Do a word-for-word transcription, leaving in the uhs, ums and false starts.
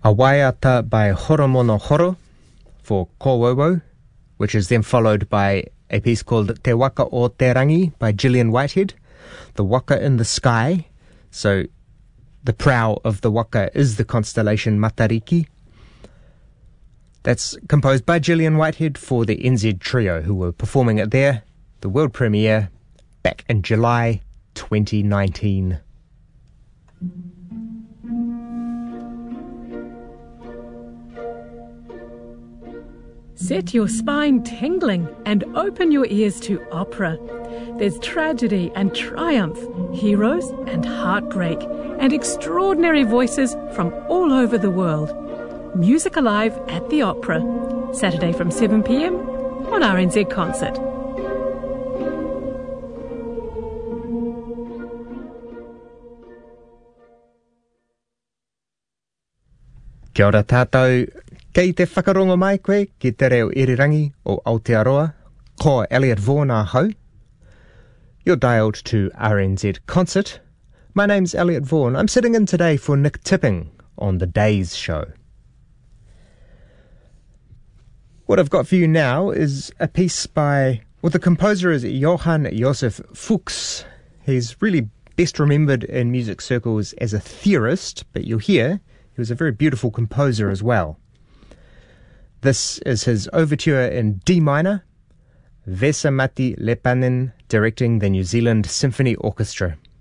Awaiata by Horomono Horo for Kōwowo, which is then followed by a piece called Te Waka o Te Rangi by Gillian Whitehead, the waka in the sky. So the prow of the waka is the constellation Matariki. That's composed by Gillian Whitehead for the N Z Trio, who were performing it there, the world premiere, back in July twenty nineteen. Set your spine tingling and open your ears to opera. There's tragedy and triumph, heroes and heartbreak, and extraordinary voices from all over the world. Music Alive at the Opera, Saturday from seven p m on R N Z Concert. Kia ora tātou, kei te whakarongo mai koe ki te reo irirangi o Aotearoa, ko Elliot Vaughan a hau. You're dialed to R N Z Concert. My name's Elliot Vaughan. I'm sitting in today for Nick Tipping on The Days Show. What I've got for you now is a piece by, well, the composer is Johann Josef Fuchs. He's really best remembered in music circles as a theorist, but you'll hear he was a very beautiful composer as well. This is his overture in D minor, Vesa-Matti Leppänen directing the New Zealand Symphony Orchestra.